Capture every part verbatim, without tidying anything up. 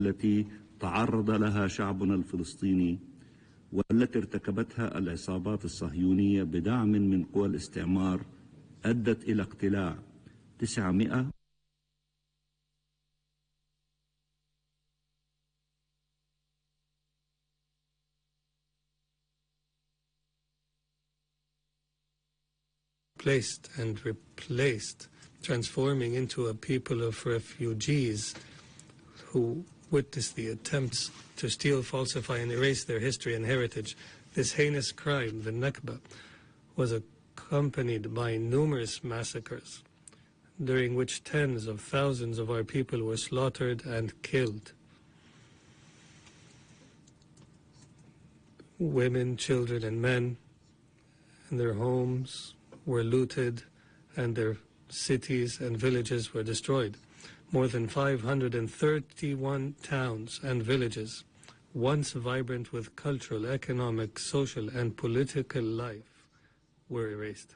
التي تعرض لها شعبنا الفلسطيني والتي ارتكبتها العصابات الصهيونية بدعم من قوى الاستعمار أدت إلى اقتلاع تسعمائة Placed and replaced, transforming into a people of refugees who witnessed the attempts to steal, falsify, and erase their history and heritage. This heinous crime, the Nakba, was accompanied by numerous massacres, during which tens of thousands of our people were slaughtered and killed. Women, children, and men, and their homes were looted, and their cities and villages were destroyed. More than five hundred thirty-one towns and villages, once vibrant with cultural, economic, social, and political life, were erased.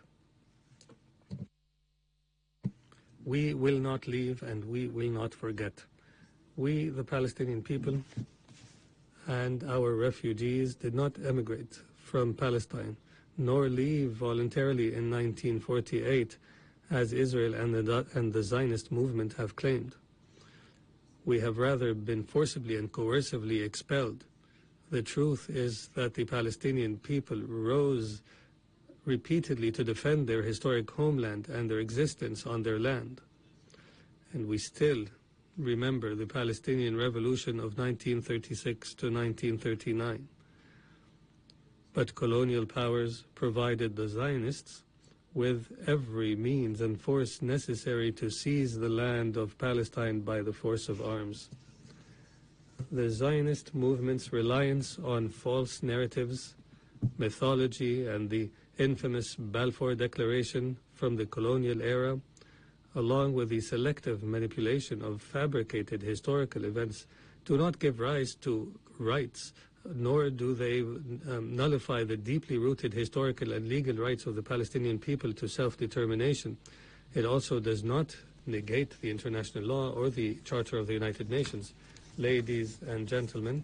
We will not leave, and we will not forget. We, the Palestinian people, and our refugees did not emigrate from Palestine, nor leave voluntarily in nineteen forty-eight, as Israel and the, and the Zionist movement have claimed. We have rather been forcibly and coercively expelled. The truth is that the Palestinian people rose repeatedly to defend their historic homeland and their existence on their land. And we still remember the Palestinian Revolution of nineteen thirty-six to nineteen thirty-nine. But colonial powers provided the Zionists with every means and force necessary to seize the land of Palestine by the force of arms. The Zionist movement's reliance on false narratives, mythology, and the infamous Balfour Declaration from the colonial era, along with the selective manipulation of fabricated historical events, do not give rise to rights, nor do they um, nullify the deeply rooted historical and legal rights of the Palestinian people to self-determination. It also does not negate the international law or the Charter of the United Nations. Ladies and gentlemen,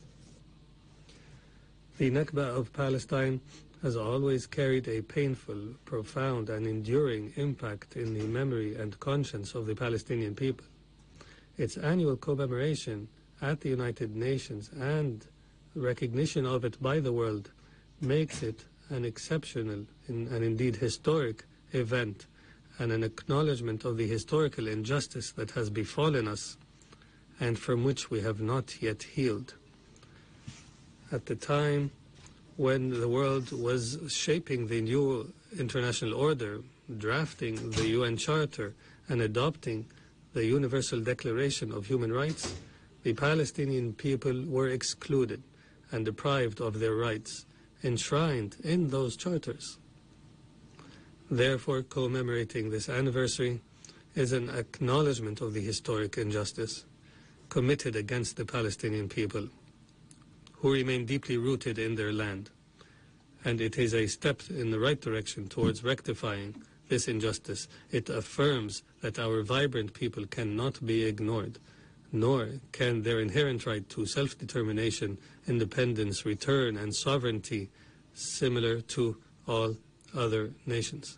the Nakba of Palestine has always carried a painful, profound, and enduring impact in the memory and conscience of the Palestinian people. Its annual commemoration at the United Nations and recognition of it by the world makes it an exceptional and indeed historic event, and an acknowledgement of the historical injustice that has befallen us and from which we have not yet healed. At the time when the world was shaping the new international order, drafting the U N Charter, and adopting the Universal Declaration of Human Rights, the Palestinian people were excluded and deprived of their rights enshrined in those charters. Therefore, commemorating this anniversary is an acknowledgement of the historic injustice committed against the Palestinian people, who remain deeply rooted in their land. And it is a step in the right direction towards rectifying this injustice. It affirms that our vibrant people cannot be ignored, nor can their inherent right to self-determination, independence, return, and sovereignty similar to all other nations.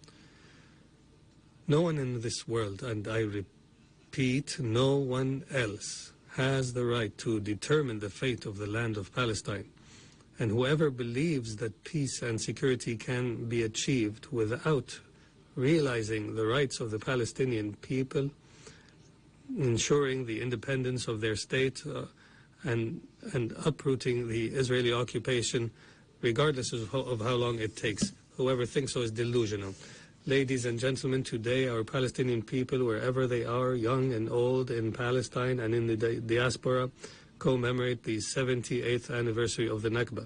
No one in this world, and I repeat, no one else, has the right to determine the fate of the land of Palestine. And whoever believes that peace and security can be achieved without realizing the rights of the Palestinian people, ensuring the independence of their state, uh, and, and uprooting the Israeli occupation, regardless of how, of how long it takes. Whoever thinks so is delusional. Ladies and gentlemen, today our Palestinian people, wherever they are, young and old, in Palestine and in the di diaspora, commemorate the seventy-eighth anniversary of the Nakba,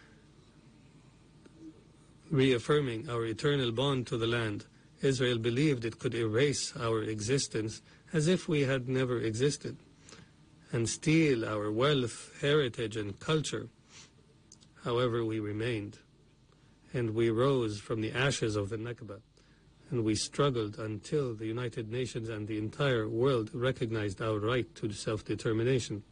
reaffirming our eternal bond to the land. Israel believed it could erase our existence as if we had never existed, and steal our wealth, heritage, and culture. However, we remained, and we rose from the ashes of the Nakba, and we struggled until the United Nations and the entire world recognized our right to self-determination.